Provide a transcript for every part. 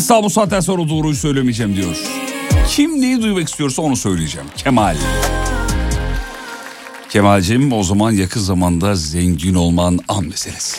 Asla bu saatten sonra doğruyu söylemeyeceğim diyor. Kim neyi duymak istiyorsa onu söyleyeceğim. Kemal. Kemal'cim, o zaman yakın zamanda zengin olman an meselesi.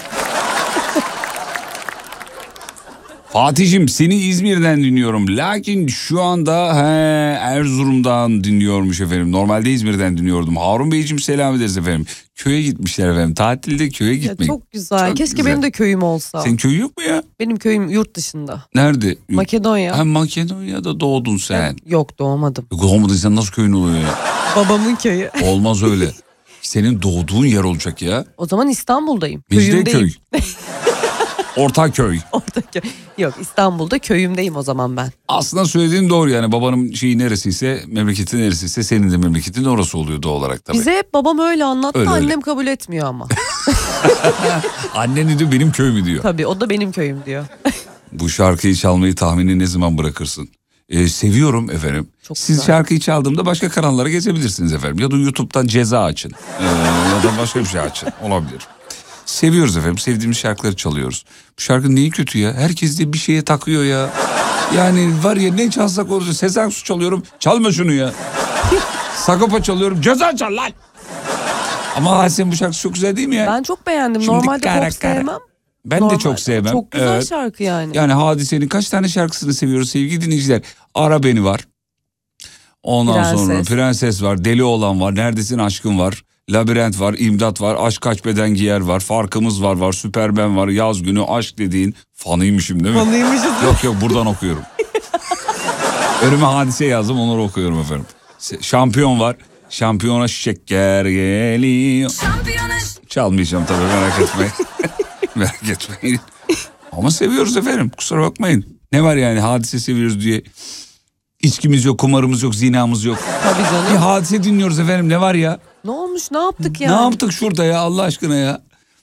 Fatih'cim, seni İzmir'den dinliyorum. Lakin şu anda Erzurum'dan dinliyormuş efendim. Normalde İzmir'den dinliyordum. Harun Beyciğim, selam ederiz efendim. Köye gitmişler efendim. Tatilde köye gitmek. Çok güzel. Çok Keşke güzel. Benim de köyüm olsa. Senin köyün yok mu ya? Benim köyüm yurt dışında. Nerede? Makedonya. Makedonya'da doğdun sen. Yok, doğmadım. Doğmadıysan nasıl köyün oluyor ya? Babamın köyü. Olmaz öyle. Senin doğduğun yer olacak ya. O zaman İstanbul'dayım. Mecidiyeköy. Ortaköy. Ortaköy. Yok, İstanbul'da köyümdeyim o zaman ben. Aslında söylediğin doğru yani. Babanın şeyi neresiyse, memleketi neresiyse senin de memleketin orası oluyor doğal olarak tabii. Bize hep babam öyle anlattı, Öyle. annem kabul etmiyor ama. Annen diyor benim köy mü diyor. Tabii, o da benim köyüm diyor. Bu şarkıyı çalmayı tahmini ne zaman bırakırsın? Seviyorum efendim. Çok Siz güzel. şarkıyı çaldığımda başka kanallara geçebilirsiniz efendim. Ya da YouTube'dan Ceza açın. Ya da başka bir şey açın. Olabilir. Seviyoruz efendim. Sevdiğimiz şarkıları çalıyoruz. Bu şarkı neyi kötü ya? Herkes de bir şeye takıyor ya. Yani var ya, ne çalsak olur. Sezen Aksu çalıyorum. Çalma şunu ya. Sagopa çalıyorum. Ceza çal lan. Ama Hasan, bu şarkı çok güzel değil mi ya? Ben çok beğendim. Şimdi Normalde kara pop sevmem. Ben de çok sevmem. Çok güzel Evet. şarkı yani. Yani Hadise'nin kaç tane şarkısını seviyoruz sevgili dinleyiciler. Ara Beni var. Ondan sonra Prenses var. Deli Olan var. Neredesin Aşkın var. Labirent var. İmdat var. Aşk Kaç Beden Giyer var. Farkımız var. Süpermen var. Yaz Günü, Aşk Dediğin. Fanıymışım değil mi? Fanıymışız. Yok buradan okuyorum. Önüme Hadise yazdım, onları okuyorum efendim. Şampiyon var. Şampiyona şeker geliyor. Çalmayacağım tabii, merak etmeyin. Merak etmeyin. Ama seviyoruz efendim, kusura bakmayın. Ne var yani, Hadise seviyoruz diye. İçkimiz yok, kumarımız yok, zinamız yok. Tabii canım. Bir Hadise dinliyoruz efendim, ne var ya? Ne olmuş, ne yaptık yani? Ne yaptık şurada ya, Allah aşkına ya?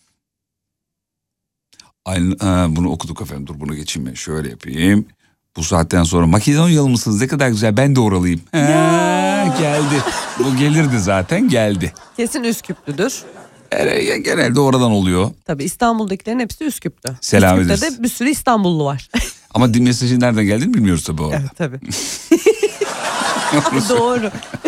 Aynen, bunu okuduk efendim, dur bunu geçeyim ben, şöyle yapayım. Bu saatten sonra Makedonyalı mısınız, ne kadar güzel, ben de oralıyım. Geldi. Bu gelirdi zaten, geldi. Kesin Üsküplüdür. Genelde oradan oluyor. Tabii İstanbul'dakilerin hepsi Üsküp'tü. Selam Üsküp'te ederiz. de bir sürü İstanbullu var. Ama mesajın nereden geldiğini bilmiyoruz tabii o arada. Evet tabii. Doğru.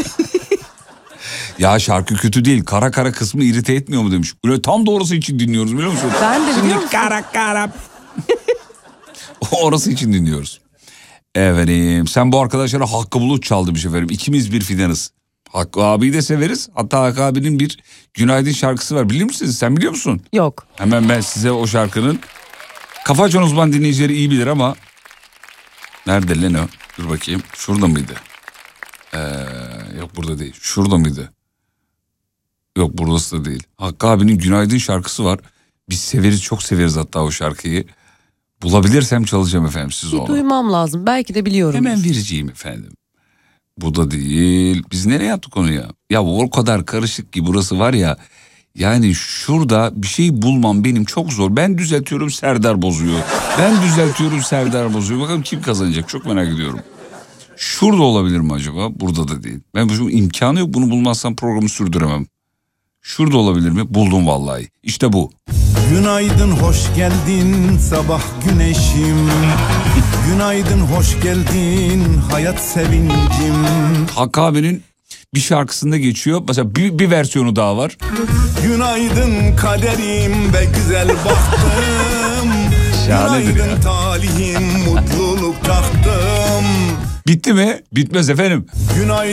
Ya şarkı kötü değil, kara kara kısmı irite etmiyor mu demiş. Böyle tam da orası için dinliyoruz, biliyor musun? Ben de biliyor musun? Kara. Orası için dinliyoruz. Efendim, sen bu arkadaşlara Hakkı Bulut çaldımış efendim. İkimiz bir fidanız. Hakkı abiyi de severiz. Hatta Hakkı abinin bir Günaydın şarkısı var. Biliyor musunuz? Sen biliyor musun? Yok. Hemen ben size o şarkının... Kafa Açan Uzman dinleyicileri iyi bilir ama... Nerede lan o? Dur bakayım. Şurada mıydı? Yok burada değil. Şurada mıydı? Yok burası da değil. Hakkı abinin Günaydın şarkısı var. Biz severiz, çok severiz hatta o şarkıyı. Bulabilirsem çalacağım efendim size onu. Duymam lazım. Belki de biliyorum. Hemen vereceğim efendim. Bu da değil. Biz nereye yaptık onu ya? Ya o kadar karışık ki burası var ya. Yani şurada bir şey bulmam benim çok zor. Ben düzeltiyorum, Serdar bozuyor. Ben düzeltiyorum, Serdar bozuyor. Bakalım kim kazanacak, çok merak ediyorum. Şurada olabilir mi acaba? Burada da değil. Ben bu imkanı yok, bunu bulmazsam programı sürdüremem. Şurada olabilir mi? Buldum vallahi. İşte bu. Günaydın, hoş geldin sabah güneşim. Günaydın, hoş geldin hayat sevincim. Hakkı abinin bir şarkısında geçiyor. Mesela bir versiyonu daha var. Günaydın kaderim ve güzel bahtım. Şahanedir Günaydın ya. talihim, mutluluk tahtım. Bitti mi? Bitmez efendim. Günaydın.